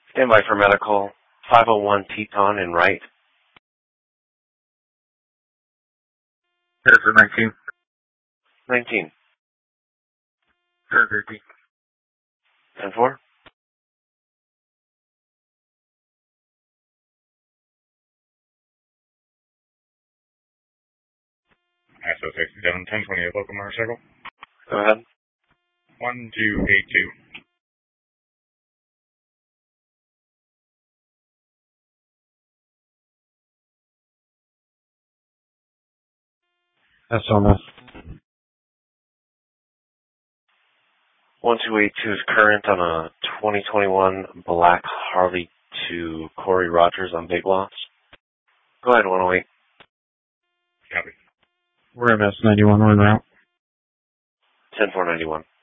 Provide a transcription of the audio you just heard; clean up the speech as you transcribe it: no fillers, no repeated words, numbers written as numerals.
Stand by for medical. 501 Teton in right. There's a 19. 19. There's 13. 10-4. ISO 67, 1028 local motorcycle. Go ahead. 1282. SOMS. 1282 is current on a 2021 black Harley to Corey Rogers on Big Lots. Go ahead, 108. Copy. We're MS 91, we're en route. 10-491.